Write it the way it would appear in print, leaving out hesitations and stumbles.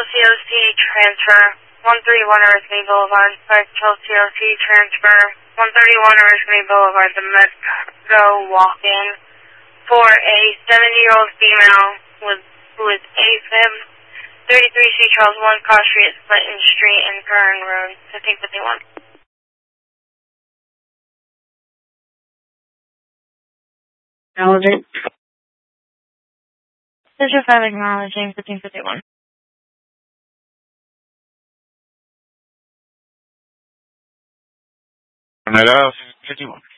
COC transfer. 131 Earthly Boulevard. Central COC transfer. 131 Earthly Boulevard, the Medco walk-in for a 70-year-old female who is AFib. 33C Charles 1 Cross Street, Clinton Street, and Kern Road. 1551. Acknowledging. District 5 acknowledging 1551. Turn it off. 51.